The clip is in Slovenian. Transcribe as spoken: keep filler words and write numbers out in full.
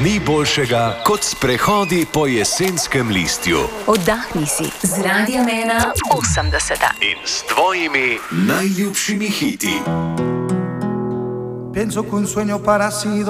Ni boljšega kot sprehodi po jesenskem listju. Oddahni si z Radiem ena osemdeseta In s tvojimi najljubšimi hiti. Pienso que un sueño parecido